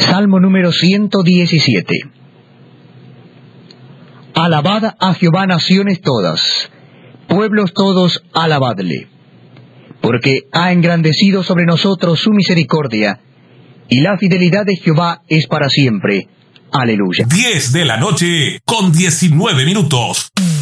Salmo número 117. Alabad a Jehová naciones todas, pueblos todos, alabadle. Porque ha engrandecido sobre nosotros su misericordia, y la fidelidad de Jehová es para siempre. Aleluya. 10 de la noche con 19 minutos.